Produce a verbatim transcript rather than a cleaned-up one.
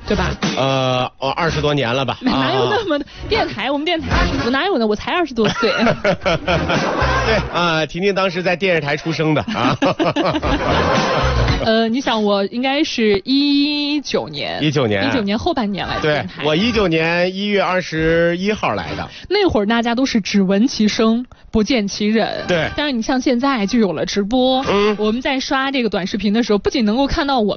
对吧？ 呃，哦，二十多年了吧？ 哪有那么的？电台，我们电台我哪有呢？我才二十多岁。 对啊，婷婷当时在电视台出生的啊。 呃，你想我应该是一九年， 一九年， 一九年后半年来的电台。 对，我一九年一月二十一号来的。 那会儿大家都是只闻其声，不见其人。 对。 但是你像现在就有了直播， 嗯， 我们在刷这个短视频的时候，不仅能够看到我